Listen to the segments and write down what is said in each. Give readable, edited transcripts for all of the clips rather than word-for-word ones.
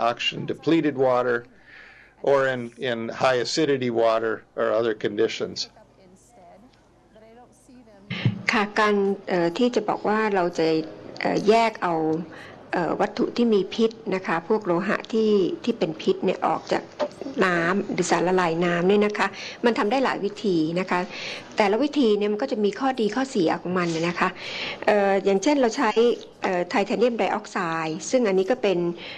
oxygen depleted water or in high acidity water or other conditions. ค่ะการที่จะบอกว่าเราจะแยกเอาวัตถุที่มีพิษนะคะพวกโลหะที่เป็นพิษเนี่ยออกจากน้ำหรือสารละลายน้ำเนี่ยนะคะมันทำได้หลายวิธีนะคะแต่ละวิธีเนี่ยมันก็จะมีข้อดีข้อเสียของมันนะคะอย่างเช่นเราใช้ไทเทเนียมไดออกไซด์ซึ่งอันนี้ก็เป็น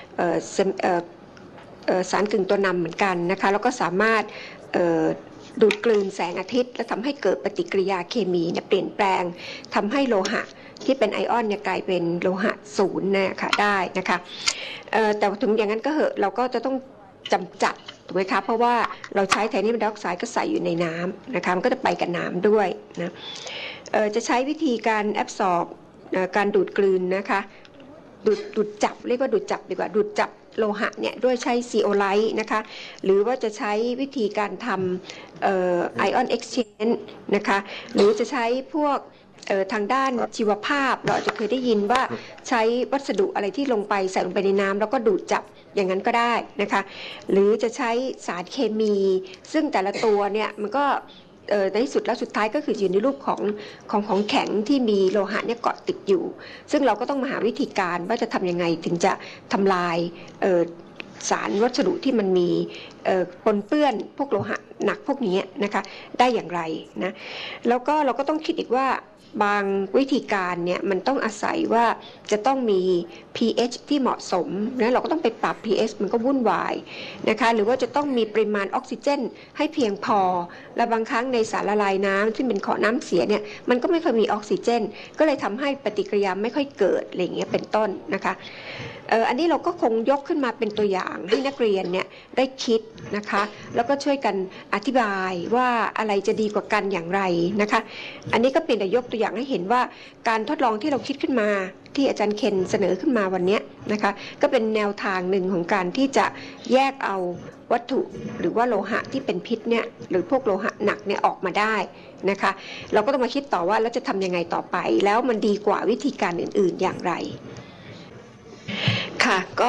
สารกึ่งตัวนำเหมือนกันนะคะแล้วก็สามารถดูดกลืนแสงอาทิตย์และทำให้เกิดปฏิกิริยาเคมีเนี่ยเปลี่ยนแปลงทำให้โลหะที่เป็นไอออนเนี่ยกลายเป็นโลหะศูนย์นะคะได้นะคะแต่ถึงอย่างนั้นก็เหอะเราก็จะต้องจำจัดถูกไหมคะเพราะว่าเราใช้ไทเทเนียมไดออกไซด์ก็ใส่อยู่ในน้ำนะคะมันก็จะไปกับน้ำด้วยนะจะใช้วิธีการแอบซอร์บการดูดกลืนนะคะดูดจับเรียกว่าดูดจับดีกว่าดูดจับโลหะเนี่ยด้วยใช้ซีโอไลท์นะคะหรือว่าจะใช้วิธีการทำไอออนเอ็กซ์เชนจ์นะคะหรือจะใช้พวกทางด้านชีวภาพเราอาจจะเคยได้ยินว่าใช้วัสดุอะไรที่ลงไปใส่ลงไปในน้ำแล้วก็ดูดจับอย่างนั้นก็ได้นะคะหรือจะใช้สารเคมีซึ่งแต่ละตัวเนี่ยมันก็ในที่สุดแล้วสุดท้ายก็คืออยู่ในรูปของแข็งที่มีโลหะเนี่ยเกาะติดอยู่ซึ่งเราก็ต้องมาหาวิธีการว่าจะทำยังไงถึงจะทำลายสารวัสดุที่มันมีปนเปื้อนพวกโลหะหนักพวกนี้นะคะได้อย่างไรนะแล้วก็เราก็ต้องคิดอีกว่าบางวิธีการเนี่ยมันต้องอาศัยว่าจะต้องมี pH ที่เหมาะสมนะเราก็ต้องไปปรับ pH มันก็วุ่นวายนะคะหรือว่าจะต้องมีปริมาณออกซิเจนให้เพียงพอและบางครั้งในสารละลายน้ำที่เป็นขอน้ำเสียเนี่ยมันก็ไม่ค่อยมีออกซิเจนก็เลยทำให้ปฏิกิริยาไม่ค่อยเกิดอะไรอย่างเงี้ยเป็นต้นนะคะอันนี้เราก็คงยกขึ้นมาเป็นตัวอย่างให้นักเรียนเนี่ยได้คิดนะคะแล้วก็ช่วยกันอธิบายว่าอะไรจะดีกว่ากันอย่างไรนะคะอันนี้ก็เป็นแต่ยกตัวอย่างให้เห็นว่าการทดลองที่เราคิดขึ้นมาที่อาจารย์เคนเสนอขึ้นมาวันนี้นะคะก็เป็นแนวทางหนึ่งของการที่จะแยกเอาวัตถุหรือว่าโลหะที่เป็นพิษเนี่ยหรือพวกโลหะหนักเนี่ยออกมาได้นะคะเราก็ต้องมาคิดต่อว่าแล้วจะทำยังไงต่อไปแล้วมันดีกว่าวิธีการอื่นๆอย่างไรค่ะก็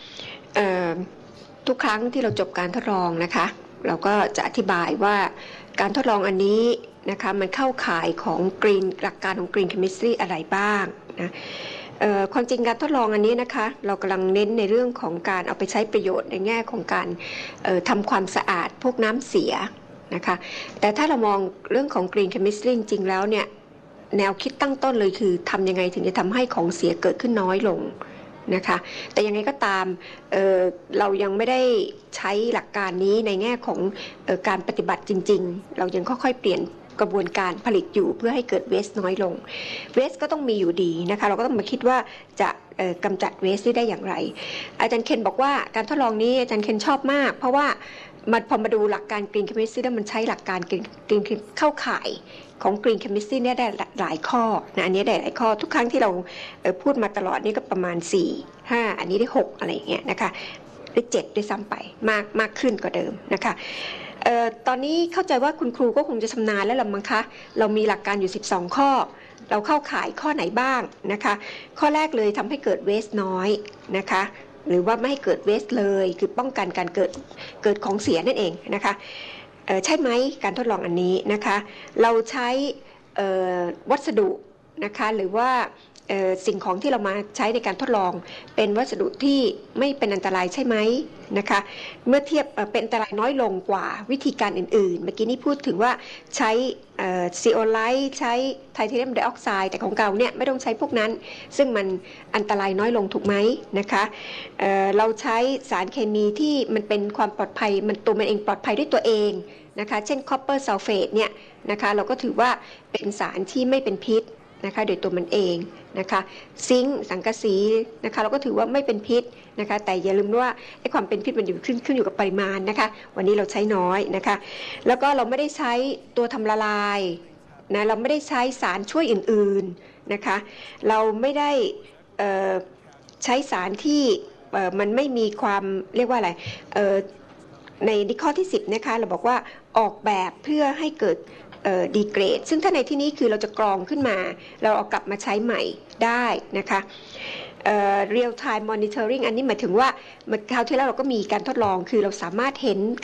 ทุกครั้งที่เราจบการทดลองนะคะเราก็จะอธิบายว่าการทดลองอันนี้นะคะมันเข้าข่ายของหลักการของ Green Chemistry อะไรบ้างนะความจริงการทดลองอันนี้นะคะเรากำลังเน้นในเรื่องของการเอาไปใช้ประโยชน์ในแง่ของการทำความสะอาดพวกน้ำเสียนะคะแต่ถ้าเรามองเรื่องของ Green Chemistry จริงๆแล้วเนี่ยแนวคิดตั้งต้นเลยคือทำยังไงถึงจะทำให้ของเสียเกิดขึ้นน้อยลงนะคะแต่ยังไงก็ตามเรายังไม่ได้ใช้หลักการนี้ในแง่ของการปฏิบัติจริงๆเรายังค่อยๆเปลี่ยนกระบวนการผลิตอยู่เพื่อให้เกิดเวสน้อยลงเวสก็ต้องมีอยู่ดีนะคะเราก็ต้องมาคิดว่าจะกำจัดเวสได้อย่างไรอาจารย์เคนบอกว่าการทดลองนี้อาจารย์เคนชอบมากเพราะว่าพอมาดูหลักการ Green Chemistry แล้วมันใช้หลักการ Green เข้าข่ายของ Green Chemistry เนี่ยได้หลายข้อนะอันนี้ได้หลายข้อทุกครั้งที่เราพูดมาตลอดนี่ก็ประมาณ4 5อันนี้ได้6อะไรอย่างเงี้ยนะคะได้7ด้วยซ้ำไปมากขึ้นกว่าเดิมนะคะตอนนี้เข้าใจว่าคุณครูก็คงจะชำนาญแล้วล่ะมั้งคะเรามีหลักการอยู่12ข้อเราเข้าข่ายข้อไหนบ้างนะคะข้อแรกเลยทำให้เกิดเวสน้อยนะคะหรือว่าไม่ให้เกิดเวสเลยคือป้องกันการเกิดของเสียนั่นเองนะคะใช่ไหมการทดลองอันนี้นะคะเราใช้วัสดุนะคะหรือว่าสิ่งของที่เรามาใช้ในการทดลองเป็นวัสดุที่ไม่เป็นอันตรายใช่ไหมนะคะเมื่อเทียบเป็นอันตรายน้อยลงกว่าวิธีการอื่นๆเมื่อกี้นี้พูดถึงว่าใช้ซีโอไลท์ใช้ไทเทเนียมไดออกไซด์แต่ของเราเนี่ยไม่ต้องใช้พวกนั้นซึ่งมันอันตรายน้อยลงถูกไหมนะคะเราใช้สารเคมีที่มันเป็นความปลอดภัยมันตัวมันเองปลอดภัยด้วยตัวเองนะคะเช่นคอปเปอร์ซัลเฟตเนี่ยนะคะเราก็ถือว่าเป็นสารที่ไม่เป็นพิษนะคะโดยตัวมันเองนะคะซิงค์สังกะสีนะคะเราก็ถือว่าไม่เป็นพิษนะคะแต่อย่าลืมว่าไอ้ความเป็นพิษมันอยู่ขึ้นอยู่กับปริมาณนะคะวันนี้เราใช้น้อยนะคะแล้วก็เราไม่ได้ใช้ตัวทำละลายนะเราไม่ได้ใช้สารช่วยอื่นๆนะคะเราไม่ได้ใช้สารที่มันไม่มีความเรียกว่าอะไรในข้อที่10นะคะเราบอกว่าออกแบบเพื่อให้เกิดดีเกรดซึ่งถ้าในที่นี้คือเราจะกรองขึ้นมาเราเอากลับมาใช้ใหม่ได้นะคะ real time monitoring อันนี้หมายถึงว่าคราวที่แล้วเราก็มีการทดลองคือเราสามารถเห็น